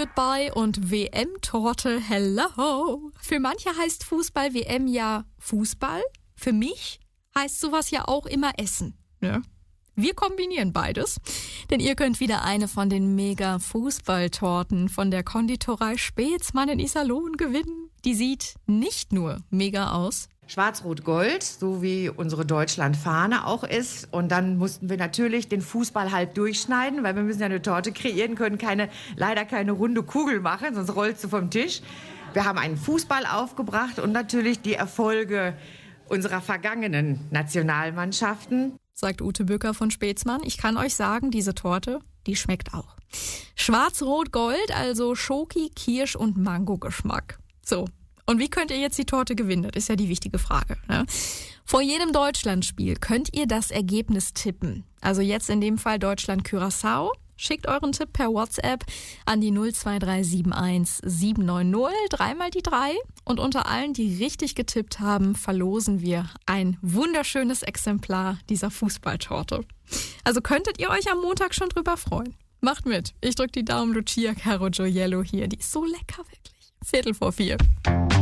mit bei und WM-Torte, hello. Für manche heißt Fußball-WM ja Fußball. Für mich heißt sowas ja auch immer Essen. Ja. Wir kombinieren beides, denn ihr könnt wieder eine von den Mega-Fußballtorten von der Konditorei Spätzmann in Iserlohn gewinnen. Die sieht nicht nur mega aus. Schwarz-Rot-Gold, so wie unsere Deutschlandfahne auch ist. Und dann mussten wir natürlich den Fußball halb durchschneiden, weil wir müssen ja eine Torte kreieren, können leider keine runde Kugel machen, sonst rollst du vom Tisch. Wir haben einen Fußball aufgebracht und natürlich die Erfolge unserer vergangenen Nationalmannschaften. Sagt Ute Bücker von Spätzmann. Ich kann euch sagen, diese Torte, die schmeckt auch. Schwarz-Rot-Gold, also Schoki, Kirsch und Mango-Geschmack. So, und wie könnt ihr jetzt die Torte gewinnen? Das ist ja die wichtige Frage. Ne? Vor jedem Deutschlandspiel könnt ihr das Ergebnis tippen. Also jetzt in dem Fall Deutschland-Curaçao. Schickt euren Tipp per WhatsApp an die 02371 790, 3 mal die 3. Und unter allen, die richtig getippt haben, verlosen wir ein wunderschönes Exemplar dieser Fußballtorte. Also könntet ihr euch am Montag schon drüber freuen. Macht mit. Ich drücke die Daumen. Lucia Caro Gioiello hier. Die ist so lecker, wirklich. 3:45.